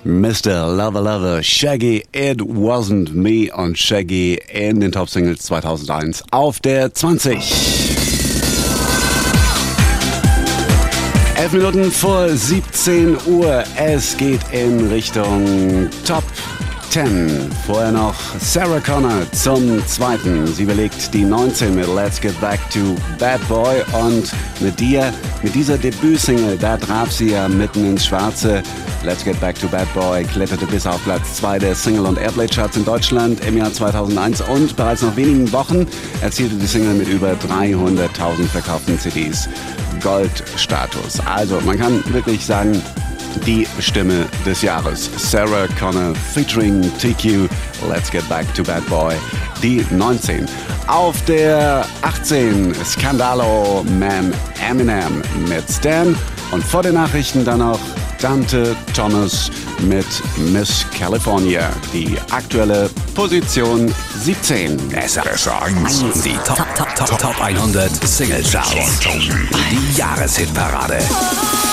Mr. Lover Lover, Shaggy, It Wasn't Me und Shaggy in den Top-Singles 2001 auf der 20. 11 Minuten vor 17 Uhr, es geht in Richtung Top 10. Vorher noch Sarah Connor zum zweiten. Sie belegt die 19 mit Let's Get Back to Bad Boy und mit dieser Debütsingle, da traf sie ja mitten ins Schwarze. Let's Get Back to Bad Boy kletterte bis auf Platz 2 der Single- und Airplay-Charts in Deutschland im Jahr 2001 und bereits nach wenigen Wochen erzielte die Single mit über 300.000 verkauften CDs Goldstatus. Also man kann wirklich sagen, die Stimme des Jahres. Sarah Connor featuring TQ, Let's Get Back to Bad Boy, die 19. Auf der 18 Scandalo Man Eminem mit Stan und vor den Nachrichten dann noch Dante Thomas mit Miss California, die aktuelle Position 17. SR1, die Top 100 Single Charts, die Jahreshitparade.